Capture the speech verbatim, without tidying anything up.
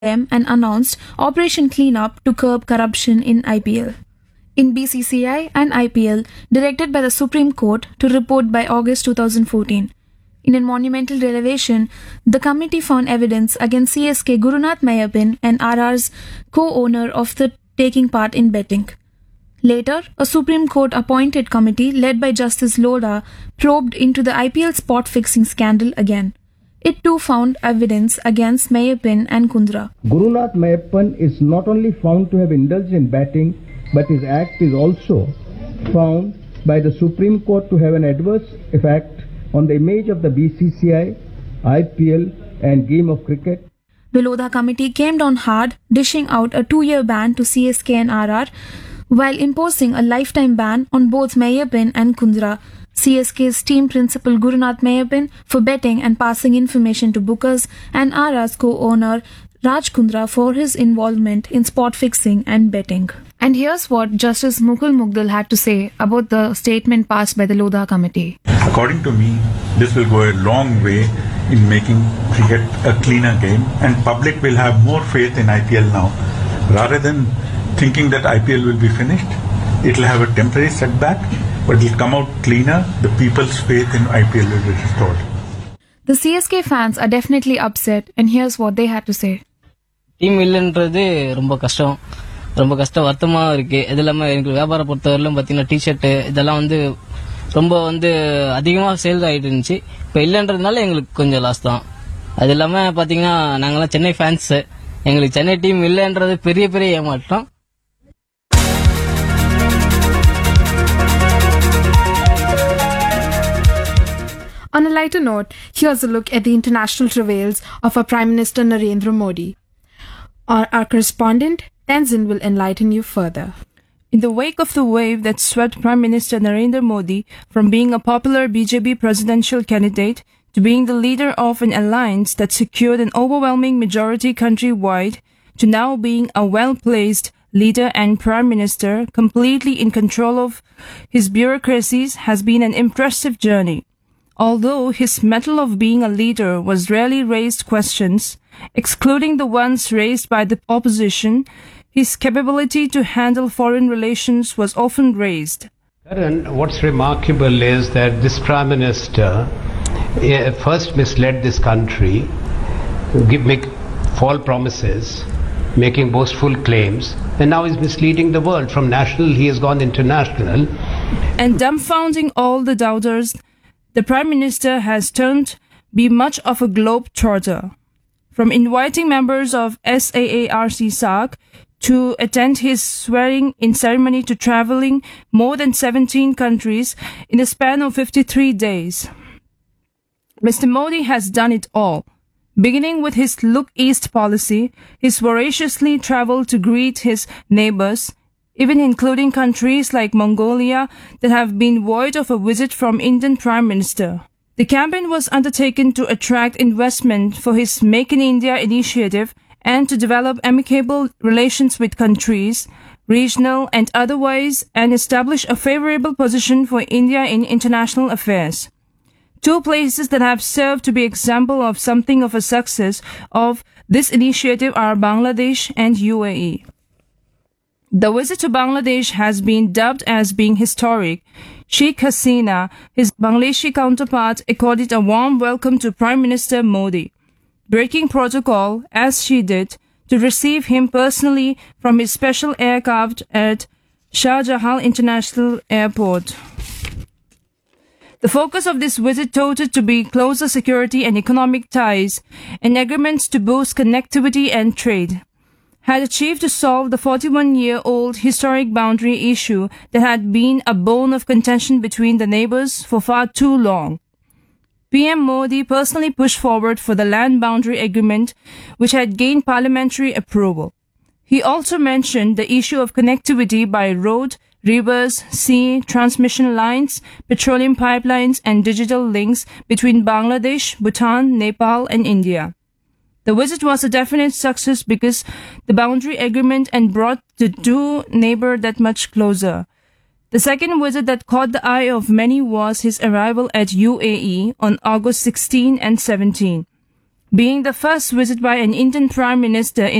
M and announced Operation Cleanup to curb corruption in I P L. In B C C I and I P L, directed by the Supreme Court to report by August twenty fourteen. In a monumental revelation, the committee found evidence against C S K Gurunath Mayappan and R R's co-owner of the taking part in betting. Later, a Supreme Court appointed committee led by Justice Lodha probed into the I P L spot fixing scandal again. It too found evidence against Mayappan and Kundra. Gurunath Mayappan is not only found to have indulged in betting, but his act is also found by the Supreme Court to have an adverse effect on the image of the B C C I, I P L and game of cricket. The Lodha committee came down hard, dishing out a two-year ban to C S K and R R, while imposing a lifetime ban on both Mayappan and Kundra, C S K's team principal Gurunath Mayappan for betting and passing information to bookers, and R R's co-owner Raj Kundra for his involvement in spot fixing and betting. And here's what Justice Mukul Mugdal had to say about the statement passed by the Lodha committee. According to me, this will go a long way in making cricket a cleaner game, and public will have more faith in I P L now. Rather than thinking that I P L will be finished, it will have a temporary setback, but it will come out cleaner. The people's faith in I P L will be restored. The C S K fans are definitely upset, and here's what they had to say. Team இல்லைன்றது ரொம்ப கஷ்டம் ரொம்ப கஷ்டம் வருத்தமாக இருக்கு. இது இல்லாமல் எனக்கு வியாபாரம் பொறுத்தவரையிலும் பார்த்தீங்கன்னா டிஷர்ட்டு இதெல்லாம் வந்து ரொம்ப வந்து அதிகமாக சேல்ஸ் ஆகிட்டு இருந்துச்சு. இப்போ இல்லைன்றதுனால எங்களுக்கு கொஞ்சம் லாஸ் தான். அது இல்லாமல் பார்த்தீங்கன்னா நாங்கள்லாம் சென்னை ஃபேன்ஸு, எங்களுக்கு சென்னை டீம் இல்லைன்றது பெரிய பெரிய ஏமாற்றம். On a lighter note, here's a look at the international travails of our Prime Minister Narendra Modi. Our, our correspondent, Tenzin, will enlighten you further. In the wake of the wave that swept Prime Minister Narendra Modi from being a popular B J P presidential candidate to being the leader of an alliance that secured an overwhelming majority countrywide, to now being a well-placed leader and Prime Minister completely in control of his bureaucracies, has been an impressive journey. Although his mettle of being a leader was rarely raised questions, excluding the ones raised by the opposition, his capability to handle foreign relations was often raised. And what's remarkable is that this Prime Minister uh, first misled this country, give, make false promises, making boastful claims, and now he's misleading the world. From national, he has gone international. And dumbfounding all the doubters, the Prime Minister has turned be much of a globe-trotter. From inviting members of SAARC SAARC to attend his swearing-in ceremony to travelling more than seventeen countries in a span of fifty-three days. Mister Modi has done it all. Beginning with his Look East policy, his voraciously travelled to greet his neighbours, even including countries like Mongolia that have been void of a visit from Indian Prime Minister. The campaign was undertaken to attract investment for his Make in India initiative and to develop amicable relations with countries, regional and otherwise, and establish a favorable position for India in international affairs. Two places that have served to be example of something of a success of this initiative are Bangladesh and U A E. The visit to Bangladesh has been dubbed as being historic. Sheikh Hasina, his Bangladeshi counterpart, accorded a warm welcome to Prime Minister Modi, breaking protocol as she did to receive him personally from his special aircraft at Shah Jahan International Airport. The focus of this visit touted to be closer security and economic ties and agreements to boost connectivity and trade, had achieved to solve the forty-one-year-old historic boundary issue that had been a bone of contention between the neighbours for far too long. P M Modi personally pushed forward for the land boundary agreement, which had gained parliamentary approval. He also mentioned the issue of connectivity by road, rivers, sea, transmission lines, petroleum pipelines and digital links between Bangladesh, Bhutan, Nepal and India. The visit was a definite success because the boundary agreement and brought the two neighbors that much closer. The second visit that caught the eye of many was his arrival at U A E on August sixteenth and seventeenth. being the first visit by an Indian Prime Minister